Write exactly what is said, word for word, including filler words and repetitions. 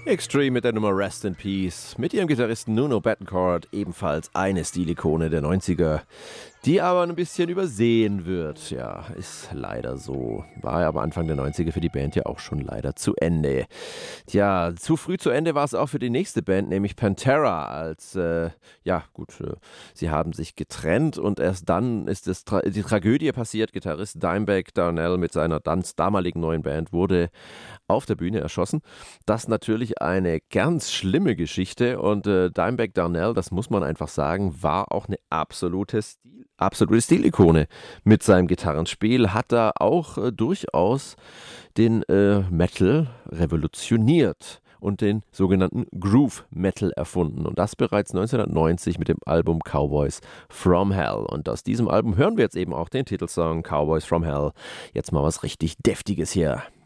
Extreme mit der Nummer Rest in Peace, mit ihrem Gitarristen Nuno Bettencourt, ebenfalls eine Stilikone der neunziger, die aber ein bisschen übersehen wird. Ja, ist leider so. War ja aber Anfang der neunziger für die Band ja auch schon leider zu Ende. Tja, zu früh zu Ende war es auch für die nächste Band, nämlich Pantera, als, äh, ja gut, äh, sie haben sich getrennt und erst dann ist das Tra- die Tragödie passiert. Gitarrist Dimebag Darnell mit seiner dann damaligen neuen Band wurde auf der Bühne erschossen. Das natürlich eine ganz schlimme Geschichte und äh, Dimebag Darnell, das muss man einfach sagen, war auch eine absolute Stil, absolute Stilikone mit seinem Gitarrenspiel, hat da auch äh, durchaus den äh, Metal revolutioniert und den sogenannten Groove Metal erfunden. Und das bereits neunzehnhundertneunzig mit dem Album Cowboys from Hell. Und aus diesem Album hören wir jetzt eben auch den Titelsong Cowboys from Hell. Jetzt mal was richtig Deftiges hier.